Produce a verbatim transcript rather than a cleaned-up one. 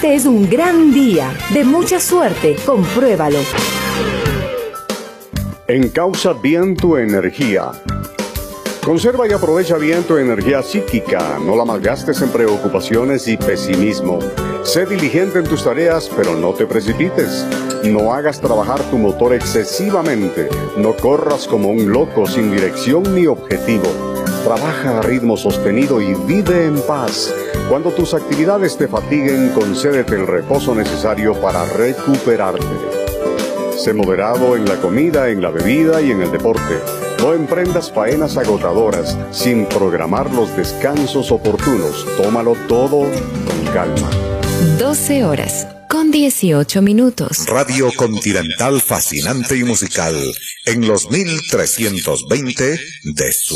Este es un gran día, de mucha suerte, compruébalo. Encausa bien tu energía. Conserva y aprovecha bien tu energía psíquica, no la malgastes en preocupaciones y pesimismo. Sé diligente en tus tareas, pero no te precipites. No hagas trabajar tu motor excesivamente. No corras como un loco sin dirección ni objetivo. Trabaja a ritmo sostenido y vive en paz. Cuando tus actividades te fatiguen, concédete el reposo necesario para recuperarte. Sé moderado en la comida, en la bebida y en el deporte. No emprendas faenas agotadoras sin programar los descansos oportunos. Tómalo todo con calma. doce horas con dieciocho minutos. Radio Continental fascinante y musical en los mil trescientos veinte de su